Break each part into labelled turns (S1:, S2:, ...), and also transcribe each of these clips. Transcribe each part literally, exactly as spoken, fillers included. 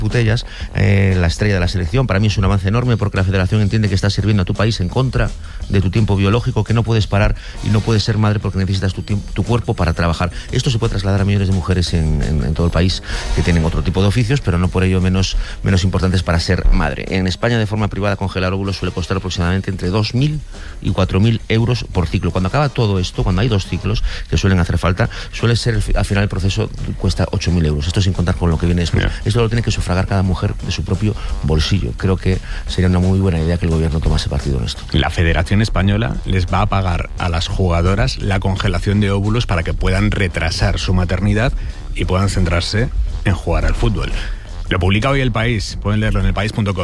S1: Putellas, eh, la estrella de la selección. Para mí es un avance enorme porque la federación entiende que estás sirviendo a tu país en contra de tu tiempo biológico, que no puedes parar y no puedes ser madre porque necesitas tu, tiempo, tu cuerpo para trabajar. Esto se puede trasladar a millones de mujeres en, en, en todo el país que tienen otro tipo de oficios, pero no por ello menos, menos importantes para ser madre. En España, de forma privada, congelar óvulos suele costar aproximadamente entre dos mil y cuatro mil euros por ciclo. Cuando acaba todo esto, cuando hay dos ciclos que suelen hacer falta, suele ser el, al final el proceso cuesta ocho mil euros. Esto sin contar con lo que viene después. Yeah. Esto lo tiene que sufragar cada mujer de su propio bolsillo. Creo que sería una muy buena idea que el gobierno tomase partido en esto.
S2: La Federación Española les va a pagar a las jugadoras la congelación de óvulos para que puedan retrasar su maternidad y puedan centrarse en jugar al fútbol. Lo publica hoy El País, pueden leerlo en el país punto com.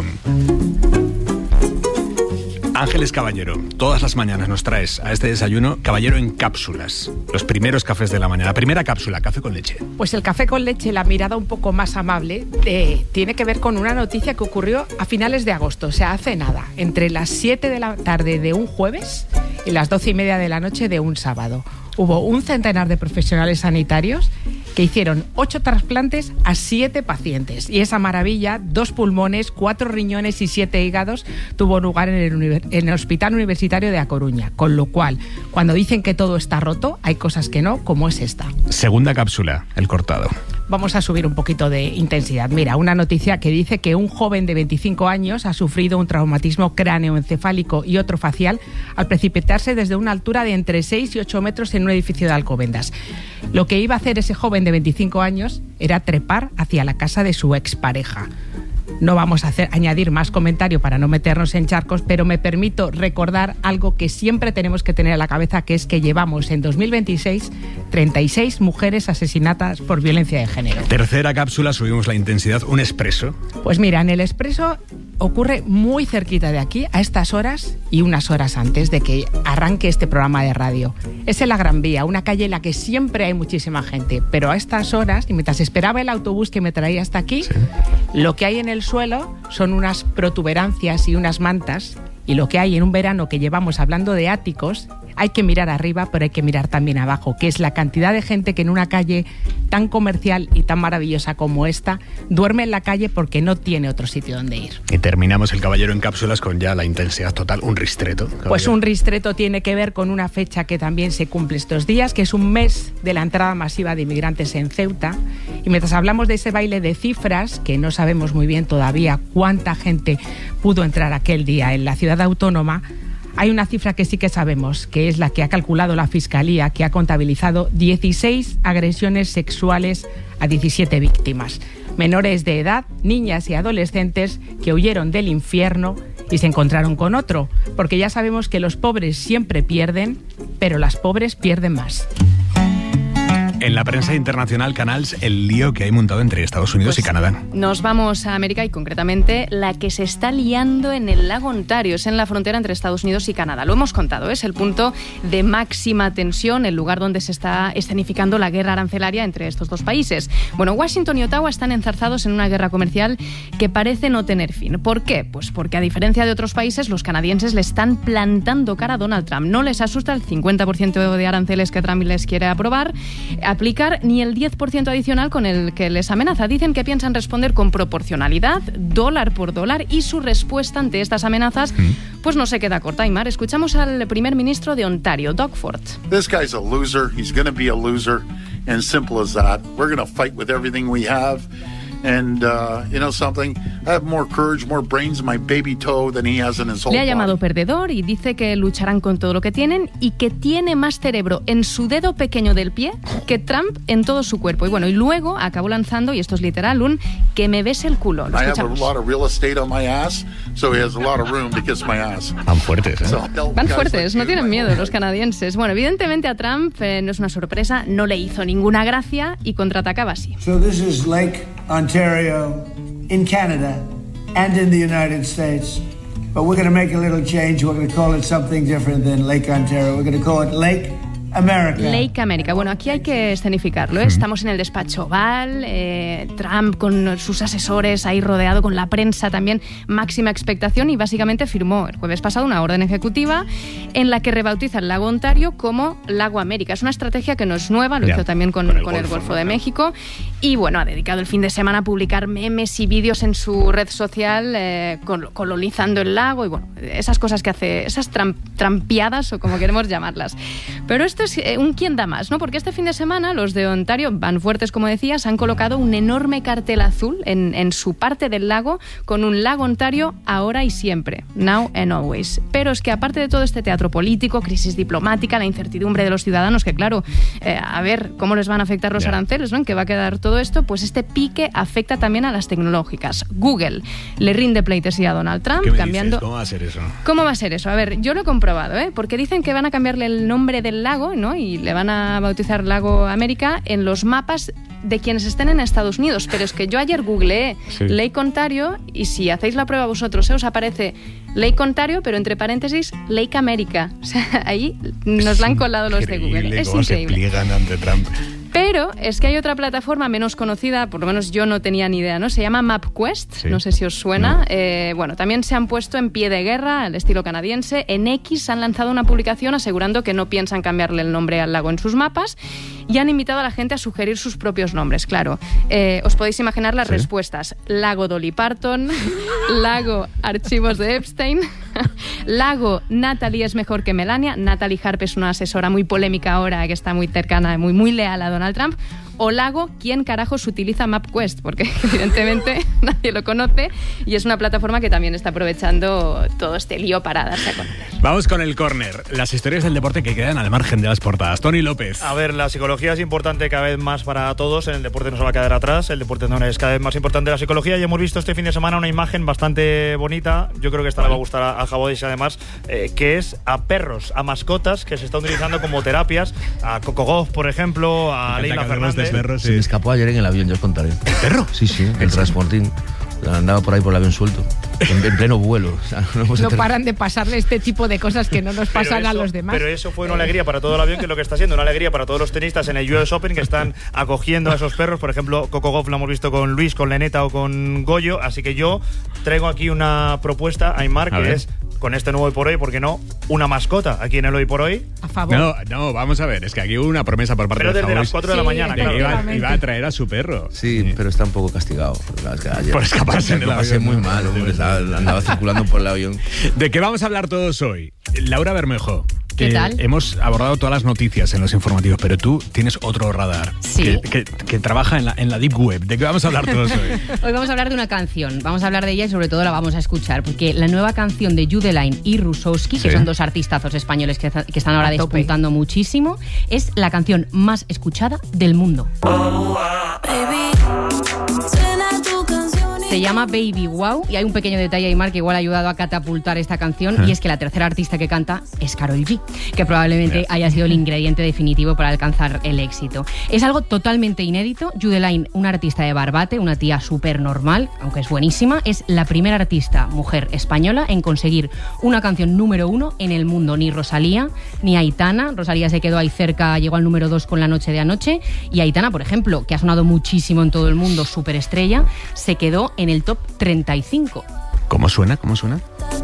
S2: Ángeles Caballero, todas las mañanas nos traes a este desayuno Caballero en cápsulas, los primeros cafés de la mañana. La primera cápsula, café con leche.
S3: Pues el café con leche, la mirada un poco más amable, eh, tiene que ver con una noticia que ocurrió a finales de agosto, o sea, hace nada, entre las siete de la tarde de un jueves y las doce y media de la noche de un sábado. Hubo un centenar de profesionales sanitarios que hicieron ocho trasplantes a siete pacientes. Y esa maravilla, dos pulmones, cuatro riñones y siete hígados, tuvo lugar en el, en el Hospital Universitario de A Coruña. Con lo cual, cuando dicen que todo está roto, hay cosas que no, como es esta.
S2: Segunda cápsula, el cortado.
S3: Vamos a subir un poquito de intensidad. Mira, una noticia que dice que un joven de veinticinco años ha sufrido un traumatismo cráneoencefálico y otro facial al precipitarse desde una altura de entre seis y ocho metros en un edificio de Alcobendas. Lo que iba a hacer ese joven de veinticinco años era trepar hacia la casa de su expareja. No vamos a hacer, añadir más comentario para no meternos en charcos, pero me permito recordar algo que siempre tenemos que tener en la cabeza, que es que llevamos en dos mil veintiséis treinta y seis mujeres asesinadas por violencia de género.
S2: Tercera cápsula, subimos la intensidad, un expreso.
S3: Pues mira, en el expreso ocurre muy cerquita de aquí, a estas horas y unas horas antes de que arranque este programa de radio. Es en la Gran Vía, una calle en la que siempre hay muchísima gente, pero a estas horas, y mientras esperaba el autobús que me traía hasta aquí, sí, lo que hay en el suelo son unas protuberancias y unas mantas, y lo que hay en un verano que llevamos hablando de áticos, hay que mirar arriba, pero hay que mirar también abajo, que es la cantidad de gente que en una calle tan comercial y tan maravillosa como esta duerme en la calle porque no tiene otro sitio donde ir.
S2: Y terminamos el Caballero en cápsulas con ya la intensidad total, un ristreto. Caballero.
S3: Pues un ristreto tiene que ver con una fecha que también se cumple estos días, que es un mes de la entrada masiva de inmigrantes en Ceuta. Y mientras hablamos de ese baile de cifras, que no sabemos muy bien todavía cuánta gente pudo entrar aquel día en la ciudad autónoma, hay una cifra que sí que sabemos, que es la que ha calculado la Fiscalía, que ha contabilizado dieciséis agresiones sexuales a diecisiete víctimas. Menores de edad, niñas y adolescentes que huyeron del infierno y se encontraron con otro, porque ya sabemos que los pobres siempre pierden, pero las pobres pierden más.
S2: En la prensa internacional, Canals, el lío que hay montado entre Estados Unidos pues y Canadá.
S4: Nos vamos a América y concretamente la que se está liando en el lago Ontario, es en la frontera entre Estados Unidos y Canadá. Lo hemos contado, es el punto de máxima tensión, el lugar donde se está escenificando la guerra arancelaria entre estos dos países. Bueno, Washington y Ottawa están enzarzados en una guerra comercial que parece no tener fin. ¿Por qué? Pues porque a diferencia de otros países, los canadienses le están plantando cara a Donald Trump. No les asusta el cincuenta por ciento de aranceles que Trump les quiere aprobar, aplicar ni el diez por ciento adicional con el que les amenaza. Dicen que piensan responder con proporcionalidad, dólar por dólar, y su respuesta ante estas amenazas pues no se queda corta. Aymar, escuchamos al primer ministro de Ontario, Doug Ford.
S5: This guy's a loser, he's going to be a loser, and simple as that. We're going to fight with everything we have. And, uh, you know something, I have more courage, more brains in my baby toe than he has in his whole
S4: Le ha llamado
S5: body.
S4: perdedor y dice que lucharán con todo lo que tienen y que tiene más cerebro en su dedo pequeño del pie que Trump en todo su cuerpo. Y bueno, y luego acabó lanzando, y esto es literal, un que me bese el culo. Lo escuchamos.
S5: I have a lot of real estate on my ass, so he has a lot of room to kiss my ass.
S2: Van fuertes, ¿eh?
S5: So,
S4: Van fuertes, no tienen miedo los canadienses. Bueno, evidentemente a Trump eh, no es una sorpresa, no le hizo ninguna gracia y contraatacaba así.
S6: So this is Lake Ontario in Canada and in the United States. But we're going to make a little change. We're going to call it something different than Lake Ontario. We're going to call it Lake America.
S4: Lake America. Bueno, aquí hay que escenificarlo, ¿eh? Estamos en el despacho Oval, eh, Trump con sus asesores ahí rodeado, con la prensa también, máxima expectación, y básicamente firmó el jueves pasado una orden ejecutiva en la que rebautiza el lago Ontario como Lago América. Es una estrategia que no es nueva, lo ya, hizo también con, con el, con Golfo, el Golfo de ¿no? México, y bueno, ha dedicado el fin de semana a publicar memes y vídeos en su red social eh, colonizando el lago y bueno, esas cosas que hace, esas tramp, trampiadas o como queremos llamarlas. Pero esto es un quién da más, ¿no? Porque este fin de semana los de Ontario, van fuertes como decías, han colocado un enorme cartel azul en, en su parte del lago con un Lago Ontario ahora y siempre, now and always. Pero es que aparte de todo este teatro político, crisis diplomática, la incertidumbre de los ciudadanos, que claro, eh, a ver cómo les van a afectar los yeah. aranceles, ¿no? ¿En qué va a quedar todo esto? Pues este pique afecta también a las tecnológicas. Google le rinde pleitesía a Donald Trump,
S2: ¿Qué me
S4: cambiando...
S2: dices? ¿Cómo va a ser eso?
S4: ¿Cómo va a ser eso? A ver, yo lo he comprobado, ¿eh? Porque dicen que van a cambiarle el nombre del lago, ¿no? Y le van a bautizar Lago América en los mapas de quienes estén en Estados Unidos. Pero es que yo ayer googleé sí. Lake Ontario y si hacéis la prueba vosotros, ¿eh? Os aparece Lake Ontario, pero entre paréntesis, Lake America. O sea, ahí nos la han colado los de Google. Es
S2: cómo
S4: increíble.
S2: Se pliegan ante Trump.
S4: Pero es que hay otra plataforma menos conocida, por lo menos yo no tenía ni idea, ¿no? Se llama MapQuest, sí. no sé si os suena. No. Eh, bueno, también se han puesto en pie de guerra, al estilo canadiense. En X han lanzado una publicación asegurando que no piensan cambiarle el nombre al lago en sus mapas y han invitado a la gente a sugerir sus propios nombres, claro. Eh, os podéis imaginar las ¿Sí? respuestas. Lago Dolly Parton, Lago Archivos de Epstein, Lago Natalie es mejor que Melania. Natalie Harp es una asesora muy polémica ahora, que está muy cercana, muy, muy leal a Donald Trump. O Lago, ¿quién carajos utiliza MapQuest? Porque evidentemente nadie lo conoce y es una plataforma que también está aprovechando todo este lío para darse a conocer.
S2: Vamos con el córner. Las historias del deporte que quedan al margen de las portadas. Tony López.
S7: A ver, la psicología es importante cada vez más para todos. En el deporte no se va a quedar atrás. El deporte no es cada vez más importante la psicología. Y hemos visto este fin de semana una imagen bastante bonita. Yo creo que esta vale. le va a gustar a, a Jabodis además, eh, que es a perros, a mascotas que se están utilizando como terapias. A Coco Gauff, por ejemplo, a Leila Fernández.
S2: Perros, sí.
S1: Se me escapó ayer en el avión, yo os contaré.
S2: ¿El perro?
S1: Sí, sí, el transportín. Andaba por ahí por el avión suelto, en, en pleno vuelo. O sea, no
S3: no paran de pasarle este tipo de cosas que no nos pasan
S7: eso,
S3: a los demás.
S7: Pero eso fue una alegría para todo el avión, que es lo que está siendo, una alegría para todos los tenistas en el U S Open, que están acogiendo a esos perros. Por ejemplo, Coco Gauff lo hemos visto con Luis, con Leneta o con Goyo. Así que yo traigo aquí una propuesta, Aymar, que es, con este nuevo Hoy por Hoy, ¿por qué no? Una mascota aquí en el Hoy por Hoy.
S3: A favor.
S2: No, no, vamos a ver, es que aquí hubo una promesa por parte
S7: pero
S2: de
S7: desde
S2: Jabodis
S7: las cuatro de la mañana,
S2: de
S7: claro.
S2: que iba, iba a traer a su perro.
S1: Sí, sí, pero está un poco castigado. Ayer,
S2: por escaparse en el
S1: avión. Pasé muy mal, hombre, andaba circulando por el avión.
S2: ¿De qué vamos a hablar todos hoy? Laura Bermejo.
S4: ¿Qué
S2: eh,
S4: tal?
S2: Hemos abordado todas las noticias en los informativos, pero tú tienes otro radar
S8: sí.
S2: que, que, que trabaja en la, en la Deep Web. ¿De qué vamos a hablar todos hoy?
S8: Hoy vamos a hablar de una canción, vamos a hablar de ella y sobre todo la vamos a escuchar, porque la nueva canción de Judeline y Rusowski, sí. que son dos artistazos españoles que, que están ahora despuntando muchísimo, es la canción más escuchada del mundo. Se llama Baby Wow y hay un pequeño detalle, Aymar, que igual ha ayudado a catapultar esta canción, ¿Eh? y es que la tercera artista que canta es Karol G, que probablemente yes. haya sido el ingrediente definitivo para alcanzar el éxito. Es algo totalmente inédito. Judeline, una artista de Barbate, una tía súper normal, aunque es buenísima, es la primera artista mujer española en conseguir una canción número uno en el mundo. Ni Rosalía, ni Aitana. Rosalía se quedó ahí cerca, llegó al número dos con La Noche de Anoche, y Aitana, por ejemplo, que ha sonado muchísimo en todo el mundo, súper estrella, se quedó en el top treinta y cinco.
S2: ¿Cómo suena? ¿Cómo suena?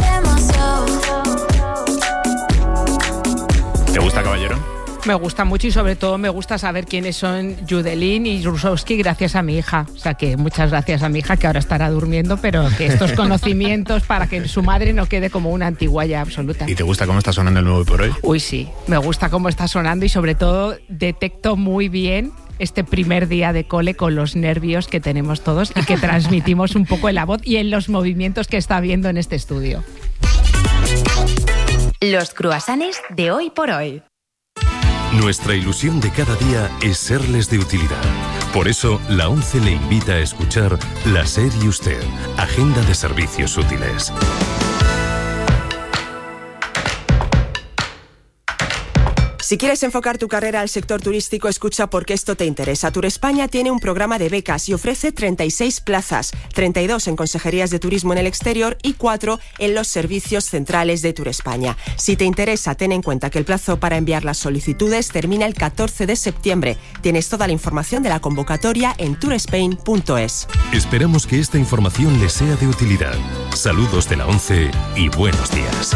S2: ¿Te gusta, caballero?
S3: Me gusta mucho y sobre todo me gusta saber quiénes son Judeline y Rusowski gracias a mi hija. O sea que muchas gracias a mi hija, que ahora estará durmiendo, pero que estos conocimientos para que su madre no quede como una antiguaya absoluta.
S2: ¿Y te gusta cómo está sonando el nuevo Hoy por Hoy?
S3: Uy, sí, me gusta cómo está sonando y sobre todo detecto muy bien este primer día de cole con los nervios que tenemos todos y que transmitimos un poco en la voz y en los movimientos que está habiendo en este estudio.
S9: Los cruasanes de Hoy por Hoy.
S10: Nuestra ilusión de cada día es serles de utilidad. Por eso, la ONCE le invita a escuchar La SER y Usted, Agenda de Servicios Útiles.
S11: Si quieres enfocar tu carrera al sector turístico, escucha porque esto te interesa. Turespaña tiene un programa de becas y ofrece treinta y seis plazas, treinta y dos en consejerías de turismo en el exterior y cuatro en los servicios centrales de Turespaña. Si te interesa, ten en cuenta que el plazo para enviar las solicitudes termina el catorce de septiembre. Tienes toda la información de la convocatoria en tourspain punto es.
S10: Esperamos que esta información les sea de utilidad. Saludos de la ONCE y buenos días.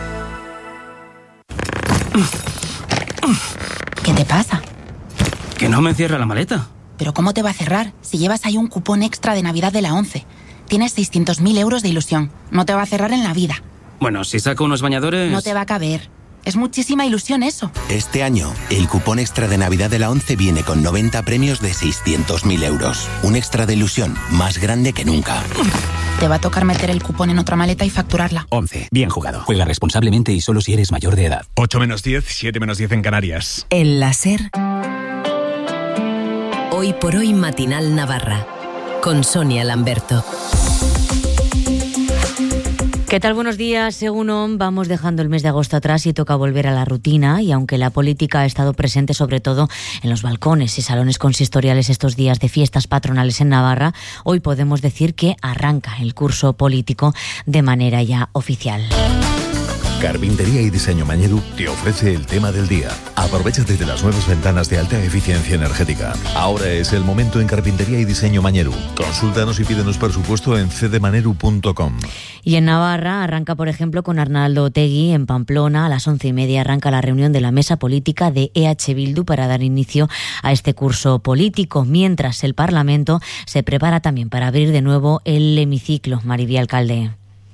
S12: ¿Qué te pasa?
S13: Que no me cierra la maleta.
S12: ¿Pero cómo te va a cerrar si llevas ahí un cupón extra de Navidad de la ONCE? Tienes seiscientos mil euros de ilusión. No te va a cerrar en la vida.
S13: Bueno, si saco unos bañadores...
S12: No te va a caber. Es muchísima ilusión eso.
S14: Este año, el cupón extra de Navidad de la ONCE viene con noventa premios de seiscientos mil euros. Un extra de ilusión más grande que nunca.
S12: Te va a tocar meter el cupón en otra maleta y facturarla.
S13: ONCE. Bien jugado. Juega responsablemente y solo si eres mayor de edad.
S2: ocho menos diez, siete menos diez en Canarias.
S9: El láser. Hoy por hoy Matinal Navarra. Con Sonia Lamberto.
S15: ¿Qué tal? Buenos días. Según O M, vamos dejando el mes de agosto atrás y toca volver a la rutina. Y aunque la política ha estado presente sobre todo en los balcones y salones consistoriales estos días de fiestas patronales en Navarra, hoy podemos decir que arranca el curso político de manera ya oficial.
S16: Carpintería y Diseño Mañeru te ofrece el tema del día. Aprovecha desde las nuevas ventanas de alta eficiencia energética. Ahora es el momento en Carpintería y Diseño Mañeru. Consúltanos y pídenos presupuesto en c d maneru punto com.
S15: Y en Navarra arranca, por ejemplo, con Arnaldo Otegui en Pamplona. A las once y media arranca la reunión de la mesa política de E H Bildu para dar inicio a este curso político, mientras el Parlamento se prepara también para abrir de nuevo el hemiciclo. Maribí Alcalde.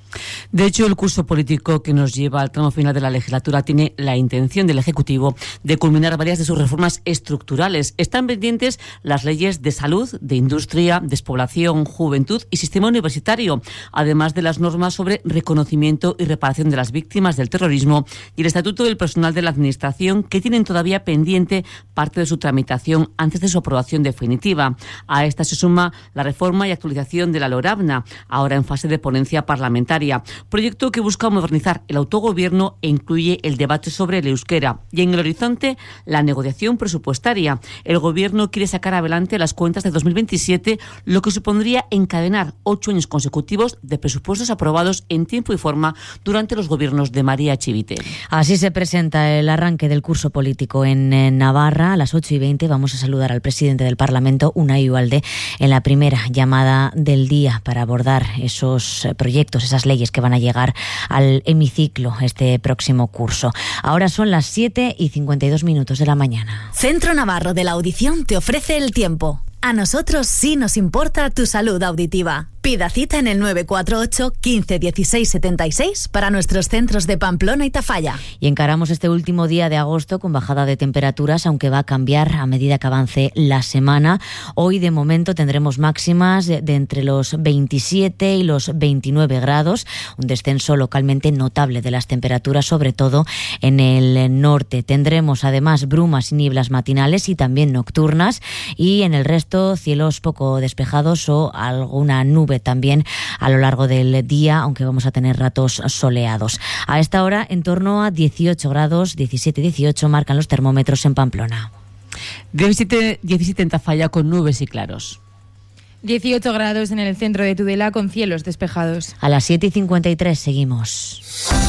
S17: De hecho, el curso político que nos lleva al tramo final de la legislatura tiene la intención del Ejecutivo de culminar varias de sus reformas estructurales. Están pendientes las leyes de salud, de industria, despoblación, juventud y sistema universitario, además de las normas sobre reconocimiento y reparación de las víctimas del terrorismo y el Estatuto del Personal de la Administración, que tienen todavía pendiente parte de su tramitación antes de su aprobación definitiva. A esta se suma la reforma y actualización de la LORABNA, ahora en fase de ponencia parlamentaria. Proyecto que busca modernizar el autogobierno e incluye el debate sobre el euskera y en el horizonte la negociación presupuestaria. El gobierno quiere sacar adelante las cuentas de dos mil veintisiete, lo que supondría encadenar ocho años consecutivos de presupuestos aprobados en tiempo y forma durante los gobiernos de María Chivite.
S15: Así se presenta el arranque del curso político en Navarra. A las ocho y veinte vamos a saludar al presidente del Parlamento, Unai Ugalde, en la primera llamada del día para abordar esos proyectos, esas leyes que van a llegar al hemiciclo este próximo curso. Ahora son las siete y cincuenta y dos minutos de la mañana.
S9: Centro Navarro de la Audición te ofrece el tiempo. A nosotros sí nos importa tu salud auditiva. Pida cita en el nueve cuatro ocho, quince, dieciséis, setenta y seis para nuestros centros de Pamplona y Tafalla.
S15: Y encaramos este último día de agosto con bajada de temperaturas, aunque va a cambiar a medida que avance la semana. Hoy, de momento, tendremos máximas de entre los veintisiete y los veintinueve grados, un descenso localmente notable de las temperaturas, sobre todo en el norte. Tendremos, además, brumas y nieblas matinales y también nocturnas, y en el resto, cielos poco despejados o alguna nube también a lo largo del día, aunque vamos a tener ratos soleados. A esta hora, en torno a dieciocho grados, diecisiete y dieciocho marcan los termómetros en Pamplona.
S17: diecisiete, diecisiete en Tafalla con nubes y claros.
S18: dieciocho grados en el centro de Tudela con cielos despejados.
S15: A las siete y cincuenta y tres seguimos.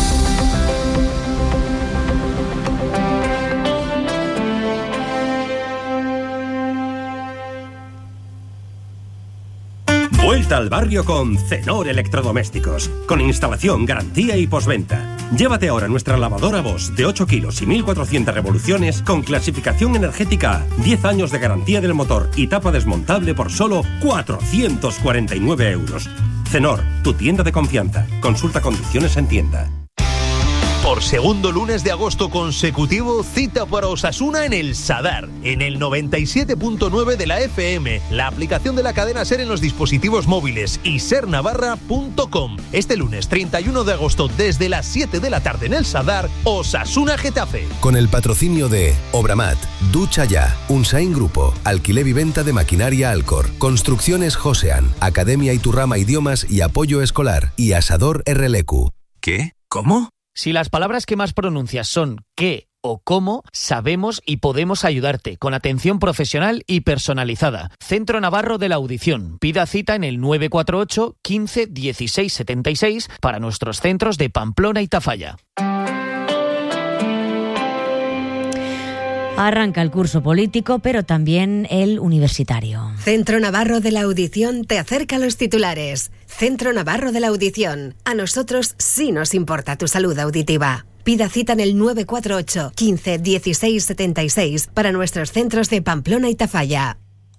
S19: Vuelta al barrio con Cenor Electrodomésticos, con instalación, garantía y postventa. Llévate ahora nuestra lavadora Bosch de ocho kilos y mil cuatrocientas revoluciones con clasificación energética, diez años de garantía del motor y tapa desmontable por solo cuatrocientos cuarenta y nueve euros. Cenor, tu tienda de confianza. Consulta condiciones en tienda.
S20: Por segundo lunes de agosto consecutivo, cita para Osasuna en el Sadar, en el noventa y siete punto nueve de la F M, la aplicación de la cadena SER en los dispositivos móviles y ser navarra punto com. Este lunes treinta y uno de agosto, desde las siete de la tarde en el Sadar, Osasuna Getafe.
S21: Con el patrocinio de Obramat, Ducha Ya, Unsain Grupo, Alquiler y Venta de Maquinaria Alcor, Construcciones Josean, Academia Iturrama Idiomas y Apoyo Escolar y Asador R L Q.
S22: ¿Qué? ¿Cómo? Si las palabras que más pronuncias son qué
S5: o cómo, sabemos y podemos ayudarte con atención profesional y personalizada. Centro Navarro de la Audición. Pida cita en el nueve cuatro ocho, quince, dieciséis setenta y seis para nuestros centros de Pamplona y Tafalla.
S15: Arranca el curso político, pero también el universitario.
S22: Centro Navarro de la Audición te acerca a los titulares. Centro Navarro de la Audición. A nosotros sí nos importa tu salud auditiva. Pida cita en el nueve cuatro ocho, quince, dieciséis setenta y seis para nuestros centros de Pamplona y Tafalla.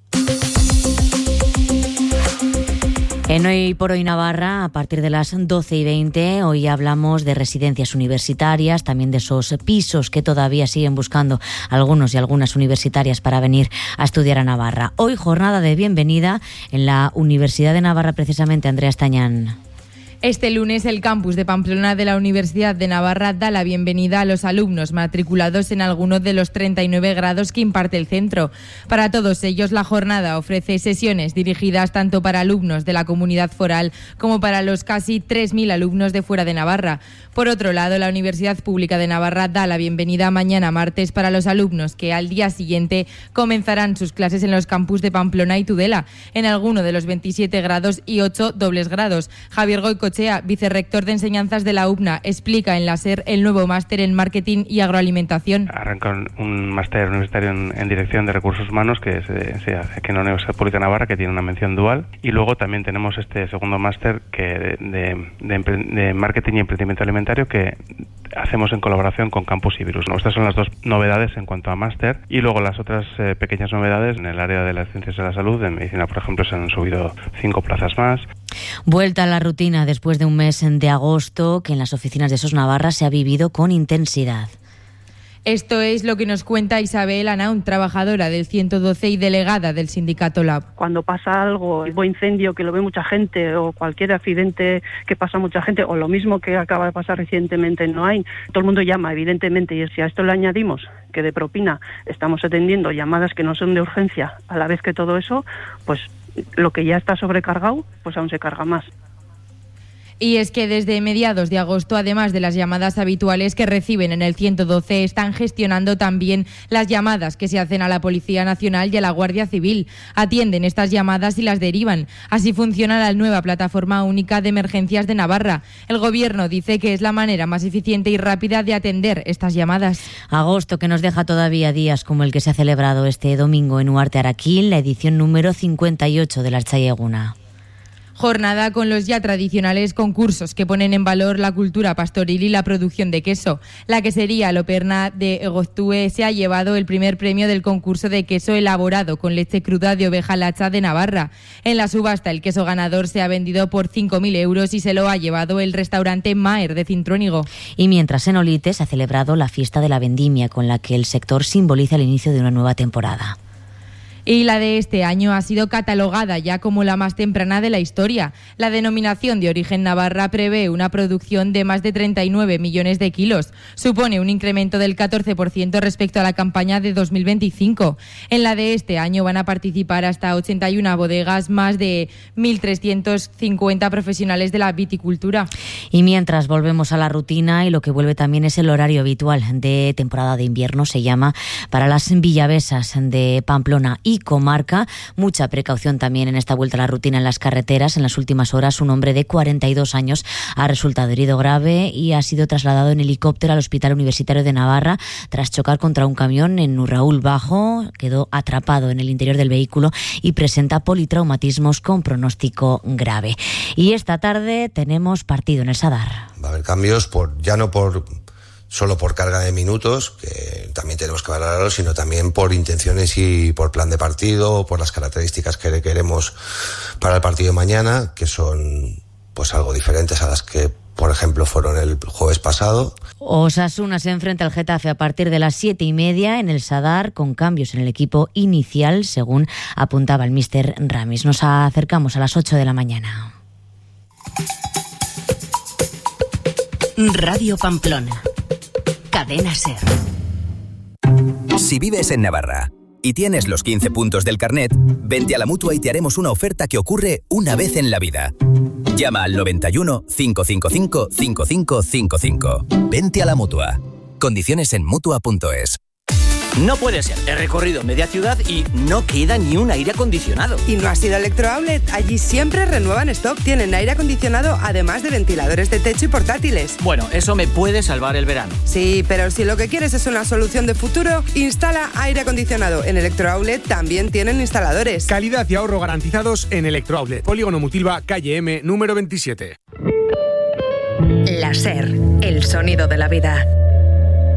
S15: En Hoy por Hoy Navarra, a partir de las doce y veinte, hoy hablamos de residencias universitarias, también de esos pisos que todavía siguen buscando algunos y algunas universitarias para venir a estudiar a Navarra. Hoy jornada de bienvenida en la Universidad de Navarra, precisamente. Andrea Estañán.
S18: Este lunes el campus de Pamplona de la Universidad de Navarra da la bienvenida a los alumnos matriculados en alguno de los treinta y nueve grados que imparte el centro. Para todos ellos, la jornada ofrece sesiones dirigidas tanto para alumnos de la comunidad foral como para los casi tres mil alumnos de fuera de Navarra. Por otro lado, la Universidad Pública de Navarra da la bienvenida mañana martes para los alumnos que al día siguiente comenzarán sus clases en los campus de Pamplona y Tudela, en alguno de los veintisiete grados y ocho dobles grados. Javier Goicoechea, vicerrector de enseñanzas de la U P N A, explica en la SER el nuevo máster en marketing y agroalimentación.
S23: Arranca un, un máster universitario en, en dirección de recursos humanos que se, se hace aquí en la Universidad Pública de Navarra, que tiene una mención dual, y luego también tenemos este segundo máster que de, de, de, de marketing y emprendimiento alimentario que hacemos en colaboración con Campus Ibirus. Estas son las dos novedades en cuanto a máster, y luego las otras eh, pequeñas novedades en el área de las ciencias de la salud. En medicina, por ejemplo, se han subido cinco plazas más.
S15: Vuelta a la rutina después de un mes de agosto que en las oficinas de SOS Navarra se ha vivido con intensidad.
S18: Esto es lo que nos cuenta Isabel Anaun, trabajadora del ciento doce y delegada del sindicato Lab.
S24: Cuando pasa algo, un incendio que lo ve mucha gente, o cualquier accidente que pasa mucha gente, o lo mismo que acaba de pasar recientemente en Noain, todo el mundo llama, evidentemente, y si a esto le añadimos que de propina estamos atendiendo llamadas que no son de urgencia, a la vez que todo eso, pues lo que ya está sobrecargado, pues aún se carga más.
S18: Y es que desde mediados de agosto, además de las llamadas habituales que reciben en el ciento doce, están gestionando también las llamadas que se hacen a la Policía Nacional y a la Guardia Civil. Atienden estas llamadas y las derivan. Así funciona la nueva plataforma única de emergencias de Navarra. El Gobierno dice que es la manera más eficiente y rápida de atender estas llamadas.
S15: Agosto que nos deja todavía días como el que se ha celebrado este domingo en Uarte Araquil, la edición número cincuenta y ocho de la Archaieguna.
S18: Jornada con los ya tradicionales concursos que ponen en valor la cultura pastoril y la producción de queso. La quesería Loperna de Egoztúe se ha llevado el primer premio del concurso de queso elaborado con leche cruda de oveja lacha de Navarra. En la subasta el queso ganador se ha vendido por cinco mil euros y se lo ha llevado el restaurante Maer de Cintruénigo.
S15: Y mientras en Olite se ha celebrado la fiesta de la vendimia, con la que el sector simboliza el inicio de una nueva temporada.
S18: Y la de este año ha sido catalogada ya como la más temprana de la historia. La denominación de origen Navarra prevé una producción de más de treinta y nueve millones de kilos. Supone un incremento del catorce por ciento respecto a la campaña de dos mil veinticinco. En la de este año van a participar hasta ochenta y una bodegas, más de mil trescientos cincuenta profesionales de la viticultura.
S15: Y mientras volvemos a la rutina, y lo que vuelve también es el horario habitual de temporada de invierno, se llama para las villavesas de Pamplona y comarca. Mucha precaución también en esta vuelta a la rutina en las carreteras. En las últimas horas, un hombre de cuarenta y dos años ha resultado herido grave y ha sido trasladado en helicóptero al Hospital Universitario de Navarra tras chocar contra un camión en Urraúl Bajo. Quedó atrapado en el interior del vehículo y presenta politraumatismos con pronóstico grave. Y esta tarde tenemos partido en el Sadar.
S25: Va a haber cambios, por ya no por solo por carga de minutos, que también tenemos que valorarlo, sino también por intenciones y por plan de partido, por las características que queremos para el partido de mañana, que son pues algo diferentes a las que, por ejemplo, fueron el jueves pasado.
S15: Osasuna se enfrenta al Getafe a partir de las siete y media en el Sadar, con cambios en el equipo inicial, según apuntaba el míster Ramis. Nos acercamos a las ocho de la mañana.
S26: Radio Pamplona. Cadena SER.
S27: Si vives en Navarra y tienes los quince puntos del carnet, vente a la Mutua y te haremos una oferta que ocurre una vez en la vida. Llama al noventa y uno, cinco cinco cinco, cinco cinco cinco cinco. Vente a la Mutua. Condiciones en Mutua punto es.
S1: No puede ser. He recorrido media ciudad y no queda ni un aire acondicionado.
S3: Y no has ido a Electrooutlet. Allí siempre renuevan stock. Tienen aire acondicionado además de ventiladores de techo y portátiles.
S1: Bueno, eso me puede salvar el verano.
S3: Sí, pero si lo que quieres es una solución de futuro, instala aire acondicionado. En Electrooutlet también tienen instaladores.
S4: Calidad y ahorro garantizados en Electrooutlet. Polígono Mutilva, calle M, número veintisiete.
S22: La SER, el sonido de la vida.